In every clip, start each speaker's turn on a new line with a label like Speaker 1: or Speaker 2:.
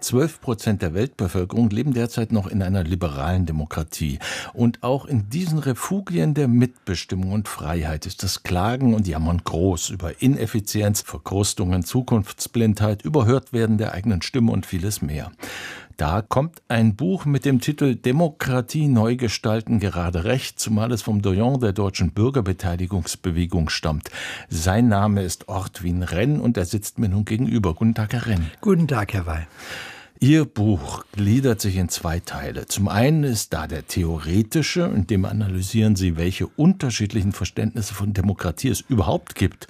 Speaker 1: 12% der Weltbevölkerung leben derzeit noch in einer liberalen Demokratie. Und auch in diesen Refugien der Mitbestimmung und Freiheit ist das Klagen und Jammern groß über Ineffizienz, Verkrustungen, Zukunftsblindheit, Überhörtwerden der eigenen Stimme und vieles mehr. Da kommt ein Buch mit dem Titel Demokratie neu gestalten gerade recht, zumal es vom Doyen der deutschen Bürgerbeteiligungsbewegung stammt. Sein Name ist Ortwin Renn und er sitzt mir nun gegenüber. Guten Tag, Herr Renn.
Speaker 2: Guten Tag, Herr Weil.
Speaker 1: Ihr Buch gliedert sich in 2 Teile. Zum einen ist da der theoretische, in dem analysieren Sie, welche unterschiedlichen Verständnisse von Demokratie es überhaupt gibt.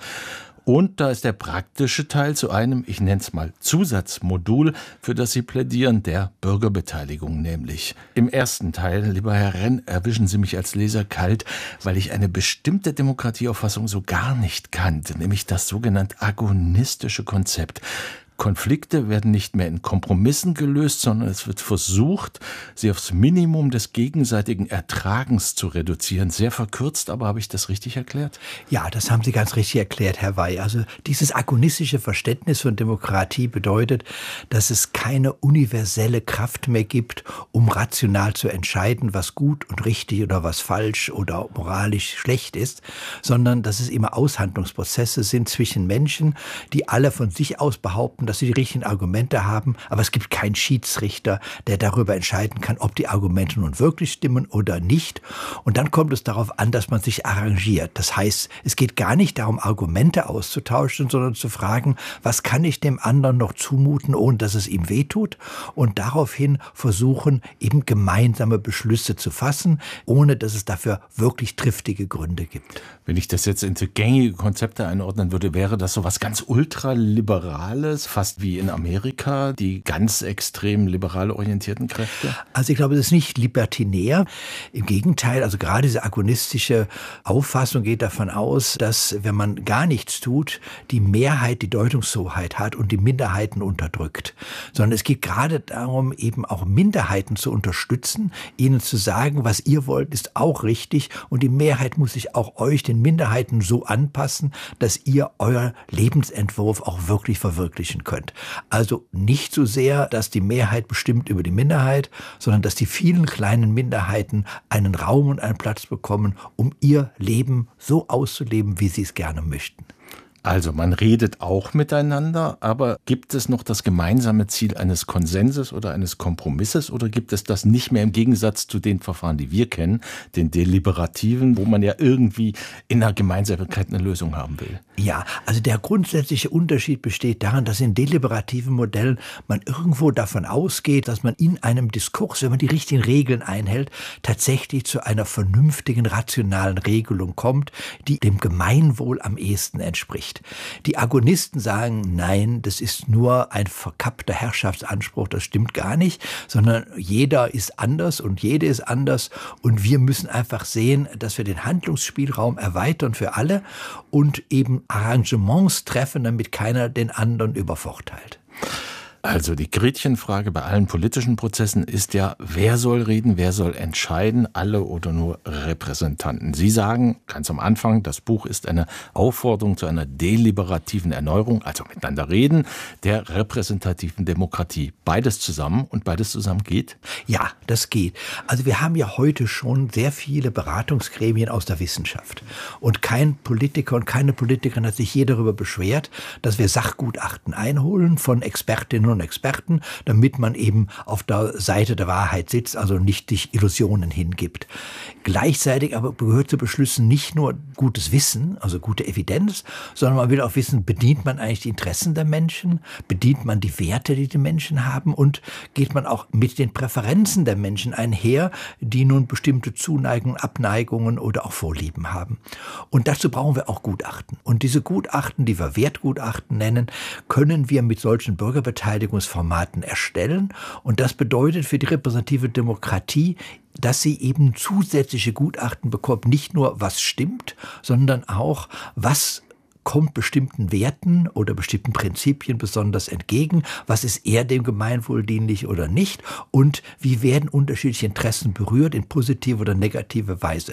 Speaker 1: Und da ist der praktische Teil zu einem, ich nenne es mal Zusatzmodul, für das Sie plädieren, der Bürgerbeteiligung nämlich. Im ersten Teil, lieber Herr Renn, erwischen Sie mich als Leser kalt, weil ich eine bestimmte Demokratieauffassung so gar nicht kannte, nämlich das sogenannte agonistische Konzept. Konflikte werden nicht mehr in Kompromissen gelöst, sondern es wird versucht, sie aufs Minimum des gegenseitigen Ertragens zu reduzieren. Sehr verkürzt, aber habe ich das richtig erklärt?
Speaker 2: Ja, das haben Sie ganz richtig erklärt, Herr Weil. Also dieses agonistische Verständnis von Demokratie bedeutet, dass es keine universelle Kraft mehr gibt, um rational zu entscheiden, was gut und richtig oder was falsch oder moralisch schlecht ist, sondern dass es immer Aushandlungsprozesse sind zwischen Menschen, die alle von sich aus behaupten, dass sie die richtigen Argumente haben, aber es gibt keinen Schiedsrichter, der darüber entscheiden kann, ob die Argumente nun wirklich stimmen oder nicht. Und dann kommt es darauf an, dass man sich arrangiert. Das heißt, es geht gar nicht darum, Argumente auszutauschen, sondern zu fragen, was kann ich dem anderen noch zumuten, ohne dass es ihm wehtut? Und daraufhin versuchen, eben gemeinsame Beschlüsse zu fassen, ohne dass es dafür wirklich triftige Gründe gibt.
Speaker 1: Wenn ich das jetzt in gängige Konzepte einordnen würde, wäre das so was ganz Ultraliberales, fast wie in Amerika, die ganz extrem liberal orientierten Kräfte?
Speaker 2: Also ich glaube, das ist nicht libertinär. Im Gegenteil, also gerade diese agonistische Auffassung geht davon aus, dass, wenn man gar nichts tut, die Mehrheit die Deutungshoheit hat und die Minderheiten unterdrückt. Sondern es geht gerade darum, eben auch Minderheiten zu unterstützen, ihnen zu sagen, was ihr wollt, ist auch richtig und die Mehrheit muss sich auch euch, den Minderheiten, so anpassen, dass ihr euer Lebensentwurf auch wirklich verwirklichen könnt. Also nicht so sehr, dass die Mehrheit bestimmt über die Minderheit, sondern dass die vielen kleinen Minderheiten einen Raum und einen Platz bekommen, um ihr Leben so auszuleben, wie sie es gerne möchten.
Speaker 1: Also man redet auch miteinander, aber gibt es noch das gemeinsame Ziel eines Konsenses oder eines Kompromisses oder gibt es das nicht mehr im Gegensatz zu den Verfahren, die wir kennen, den deliberativen, wo man ja irgendwie in der Gemeinsamkeit eine Lösung haben will?
Speaker 2: Ja, also der grundsätzliche Unterschied besteht darin, dass in deliberativen Modellen man irgendwo davon ausgeht, dass man in einem Diskurs, wenn man die richtigen Regeln einhält, tatsächlich zu einer vernünftigen, rationalen Regelung kommt, die dem Gemeinwohl am ehesten entspricht. Die Agonisten sagen, nein, das ist nur ein verkappter Herrschaftsanspruch, das stimmt gar nicht, sondern jeder ist anders und jede ist anders und wir müssen einfach sehen, dass wir den Handlungsspielraum erweitern für alle und eben Arrangements treffen, damit keiner den anderen übervorteilt.
Speaker 1: Also die Gretchenfrage bei allen politischen Prozessen ist ja, wer soll reden, wer soll entscheiden, alle oder nur Repräsentanten. Sie sagen ganz am Anfang, das Buch ist eine Aufforderung zu einer deliberativen Erneuerung, also miteinander reden, der repräsentativen Demokratie. Beides zusammen und beides zusammen geht?
Speaker 2: Ja, das geht. Also wir haben ja heute schon sehr viele Beratungsgremien aus der Wissenschaft. Und kein Politiker und keine Politikerin hat sich je darüber beschwert, dass wir Sachgutachten einholen von Expertinnen und Experten, damit man eben auf der Seite der Wahrheit sitzt, also nicht sich Illusionen hingibt. Gleichzeitig aber gehört zu Beschlüssen nicht nur gutes Wissen, also gute Evidenz, sondern man will auch wissen, bedient man eigentlich die Interessen der Menschen, bedient man die Werte, die die Menschen haben und geht man auch mit den Präferenzen der Menschen einher, die nun bestimmte Zuneigungen, Abneigungen oder auch Vorlieben haben. Und dazu brauchen wir auch Gutachten. Und diese Gutachten, die wir Wertgutachten nennen, können wir mit solchen Bürgerbeteiligungsformaten erstellen. Und das bedeutet für die repräsentative Demokratie, dass sie eben zusätzliche Gutachten bekommt, nicht nur was stimmt, sondern auch was kommt bestimmten Werten oder bestimmten Prinzipien besonders entgegen, was ist eher dem Gemeinwohl dienlich oder nicht und wie werden unterschiedliche Interessen berührt in positive oder negative Weise.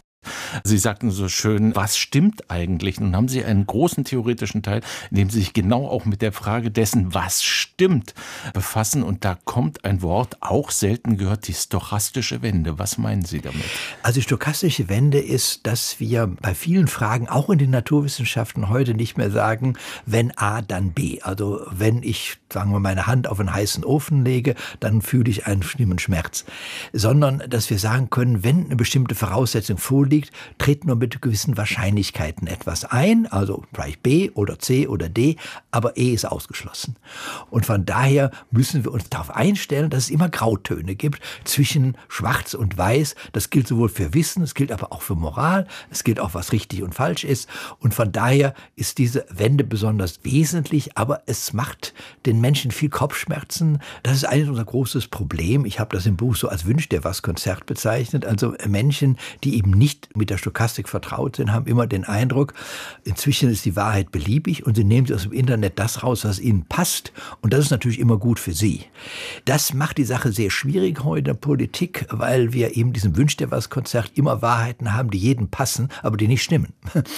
Speaker 1: Sie sagten so schön, was stimmt eigentlich? Nun haben Sie einen großen theoretischen Teil, in dem Sie sich genau auch mit der Frage dessen, was stimmt, befassen. Und da kommt ein Wort, auch selten gehört, die stochastische Wende. Was meinen Sie damit?
Speaker 2: Also die stochastische Wende ist, dass wir bei vielen Fragen, auch in den Naturwissenschaften, heute nicht mehr sagen, wenn A, dann B. Also wenn ich, sagen wir, meine Hand auf einen heißen Ofen lege, dann fühle ich einen schlimmen Schmerz. Sondern, dass wir sagen können, wenn eine bestimmte Voraussetzung vorliegt, tritt nur mit gewissen Wahrscheinlichkeiten etwas ein, also vielleicht B oder C oder D, aber E ist ausgeschlossen. Und von daher müssen wir uns darauf einstellen, dass es immer Grautöne gibt zwischen Schwarz und Weiß. Das gilt sowohl für Wissen, es gilt aber auch für Moral, es gilt auch, was richtig und falsch ist. Und von daher ist diese Wende besonders wesentlich, aber es macht den Menschen viel Kopfschmerzen. Das ist eigentlich unser großes Problem. Ich habe das im Buch so als Wünsch dir was Konzert bezeichnet. Also Menschen, die eben nicht mit der Stochastik vertraut sind, haben immer den Eindruck, inzwischen ist die Wahrheit beliebig und sie nehmen aus dem Internet das raus, was ihnen passt. Und das ist natürlich immer gut für sie. Das macht die Sache sehr schwierig heute in der Politik, weil wir eben diesem Wünsch dir was Konzert immer Wahrheiten haben, die jedem passen, aber die nicht stimmen.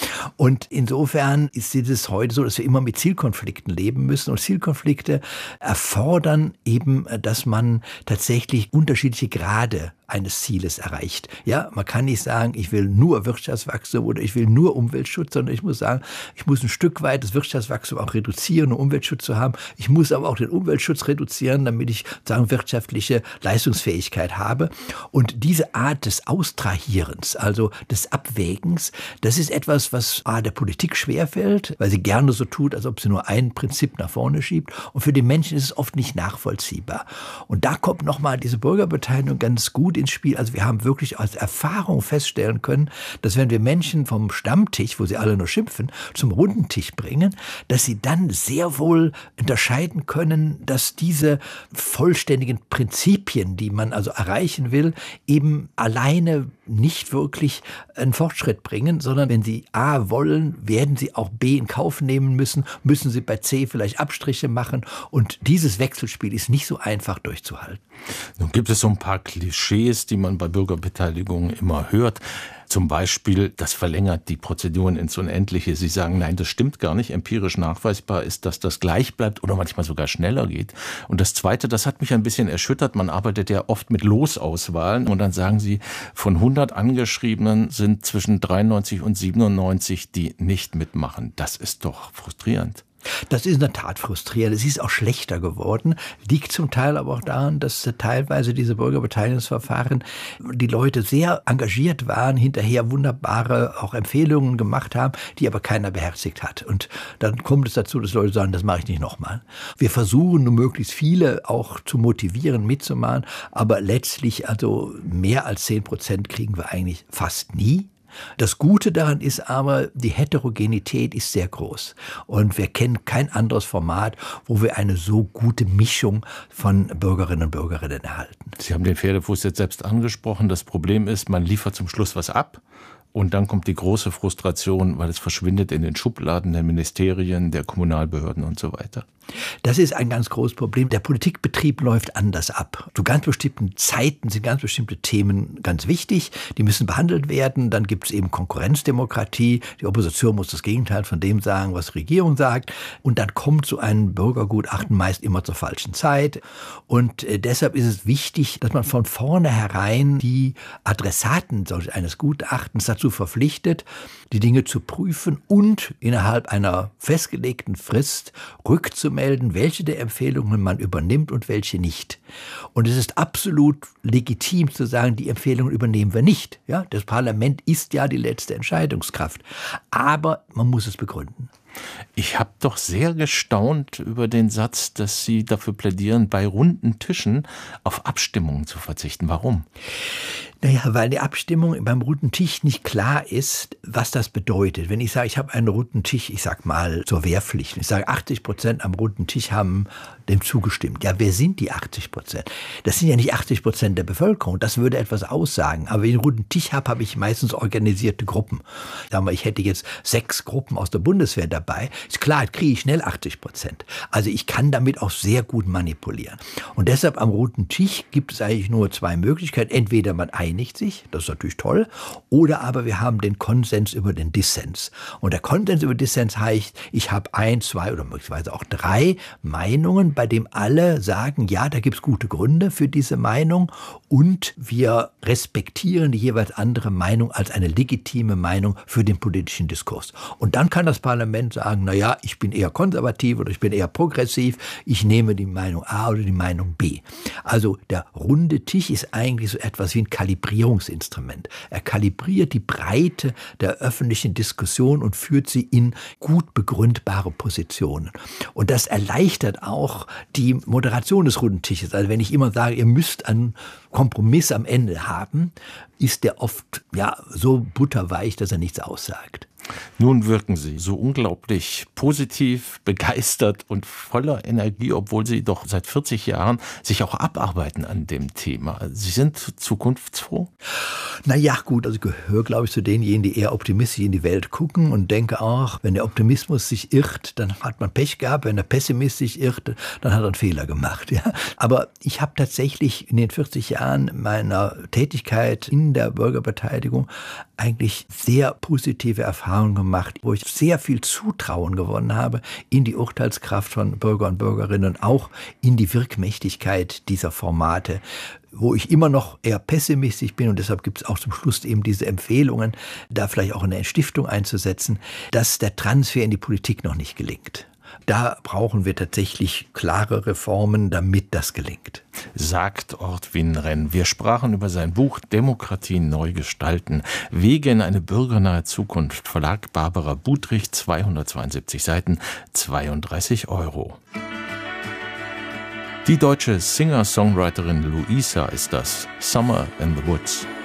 Speaker 2: Und insofern ist es heute so, dass wir immer mit Zielkonflikten leben müssen. Und Zielkonflikte erfordern eben, dass man tatsächlich unterschiedliche Grade eines Zieles erreicht. Ja, man kann nicht sagen, ich will nur Wirtschaftswachstum oder ich will nur Umweltschutz, sondern ich muss sagen, ich muss ein Stück weit das Wirtschaftswachstum auch reduzieren, um Umweltschutz zu haben. Ich muss aber auch den Umweltschutz reduzieren, damit ich, sagen, wirtschaftliche Leistungsfähigkeit habe. Und diese Art des Austrahierens, also des Abwägens, das ist etwas, was der Politik schwerfällt, weil sie gerne so tut, als ob sie nur ein Prinzip nach vorne schiebt. Und für die Menschen ist es oft nicht nachvollziehbar. Und da kommt nochmal diese Bürgerbeteiligung ganz gut ins Spiel. Also wir haben wirklich als Erfahrung feststellen können, dass wenn wir Menschen vom Stammtisch, wo sie alle nur schimpfen, zum runden Tisch bringen, dass sie dann sehr wohl unterscheiden können, dass diese vollständigen Prinzipien, die man also erreichen will, eben alleine nicht wirklich einen Fortschritt bringen, sondern wenn sie A wollen, werden sie auch B in Kauf nehmen müssen sie bei C vielleicht Abstriche machen und dieses Wechselspiel ist nicht so einfach durchzuhalten.
Speaker 1: Nun gibt es so ein paar Klischees, die man bei Bürgerbeteiligung immer hört. Zum Beispiel, das verlängert die Prozeduren ins Unendliche. Sie sagen, nein, das stimmt gar nicht. Empirisch nachweisbar ist, dass das gleich bleibt oder manchmal sogar schneller geht. Und das Zweite, das hat mich ein bisschen erschüttert. Man arbeitet ja oft mit Losauswahlen und dann sagen Sie, von 100 Angeschriebenen sind zwischen 93 und 97, die nicht mitmachen. Das ist doch frustrierend.
Speaker 2: Das ist in der Tat frustrierend. Es ist auch schlechter geworden. Liegt zum Teil aber auch daran, dass teilweise diese Bürgerbeteiligungsverfahren die Leute sehr engagiert waren, hinterher wunderbare auch Empfehlungen gemacht haben, die aber keiner beherzigt hat. Und dann kommt es dazu, dass Leute sagen, das mache ich nicht nochmal. Wir versuchen nur möglichst viele auch zu motivieren, mitzumachen, aber letztlich also mehr als 10% kriegen wir eigentlich fast nie. Das Gute daran ist aber, die Heterogenität ist sehr groß. Und wir kennen kein anderes Format, wo wir eine so gute Mischung von Bürgerinnen und Bürgern erhalten.
Speaker 1: Sie haben den Pferdefuß jetzt selbst angesprochen. Das Problem ist, man liefert zum Schluss was ab. Und dann kommt die große Frustration, weil es verschwindet in den Schubladen der Ministerien, der Kommunalbehörden und so weiter.
Speaker 2: Das ist ein ganz großes Problem. Der Politikbetrieb läuft anders ab. Zu ganz bestimmten Zeiten sind ganz bestimmte Themen ganz wichtig. Die müssen behandelt werden. Dann gibt es eben Konkurrenzdemokratie. Die Opposition muss das Gegenteil von dem sagen, was die Regierung sagt. Und dann kommt so ein Bürgergutachten meist immer zur falschen Zeit. Und deshalb ist es wichtig, dass man von vornherein die Adressaten solch eines Gutachtens dazu verpflichtet, die Dinge zu prüfen und innerhalb einer festgelegten Frist rückzumelden, welche der Empfehlungen man übernimmt und welche nicht. Und es ist absolut legitim zu sagen, die Empfehlungen übernehmen wir nicht. Ja, das Parlament ist ja die letzte Entscheidungskraft. Aber man muss es begründen.
Speaker 1: Ich habe doch sehr gestaunt über den Satz, dass Sie dafür plädieren, bei runden Tischen auf Abstimmungen zu verzichten. Warum?
Speaker 2: Naja, weil die Abstimmung beim runden Tisch nicht klar ist, was das bedeutet. Wenn ich sage, ich habe einen runden Tisch, ich sage mal zur Wehrpflicht, ich sage 80% am runden Tisch haben dem zugestimmt. Ja, wer sind die 80%? Das sind ja nicht 80% der Bevölkerung, das würde etwas aussagen. Aber wenn ich einen runden Tisch habe ich meistens organisierte Gruppen. Sagen wir, ich hätte jetzt 6 Gruppen aus der Bundeswehr dabei. Ist klar, kriege ich schnell 80%. Also ich kann damit auch sehr gut manipulieren. Und deshalb am runden Tisch gibt es eigentlich nur 2 Möglichkeiten. Entweder man einigt einigt sich, das ist natürlich toll, oder aber wir haben den Konsens über den Dissens. Und der Konsens über Dissens heißt, ich habe 1, 2 oder möglicherweise auch 3 Meinungen, bei dem alle sagen, ja, da gibt's gute Gründe für diese Meinung und wir respektieren die jeweils andere Meinung als eine legitime Meinung für den politischen Diskurs. Und dann kann das Parlament sagen, na ja, ich bin eher konservativ oder ich bin eher progressiv, ich nehme die Meinung A oder die Meinung B. Also der runde Tisch ist eigentlich so etwas wie ein Kalibrierungsinstrument. Er kalibriert die Breite der öffentlichen Diskussion und führt sie in gut begründbare Positionen. Und das erleichtert auch die Moderation des runden Tisches. Also wenn ich immer sage, ihr müsst einen Kompromiss am Ende haben, ist der oft so butterweich, dass er nichts aussagt.
Speaker 1: Nun wirken Sie so unglaublich positiv, begeistert und voller Energie, obwohl Sie doch seit 40 Jahren sich auch abarbeiten an dem Thema. Sie sind zukunftsfroh?
Speaker 2: Naja, gut, also ich gehöre, glaube ich, zu denjenigen, die eher optimistisch in die Welt gucken und denke auch, wenn der Optimismus sich irrt, dann hat man Pech gehabt. Wenn der Pessimismus sich irrt, dann hat er einen Fehler gemacht. Ja. Aber ich habe tatsächlich in den 40 Jahren meiner Tätigkeit in der Bürgerbeteiligung eigentlich sehr positive Erfahrungen gemacht, wo ich sehr viel Zutrauen gewonnen habe in die Urteilskraft von Bürger und Bürgerinnen und auch in die Wirkmächtigkeit dieser Formate, wo ich immer noch eher pessimistisch bin und deshalb gibt es auch zum Schluss eben diese Empfehlungen, da vielleicht auch eine Stiftung einzusetzen, dass der Transfer in die Politik noch nicht gelingt. Da brauchen wir tatsächlich klare Reformen, damit das gelingt.
Speaker 1: Sagt Ortwin Renn. Wir sprachen über sein Buch Demokratie neu gestalten. Wege in eine bürgernahe Zukunft. Verlag Barbara Budrich, 272 Seiten, 32 €. Die deutsche Singer-Songwriterin Luisa ist das. Summer in the Woods.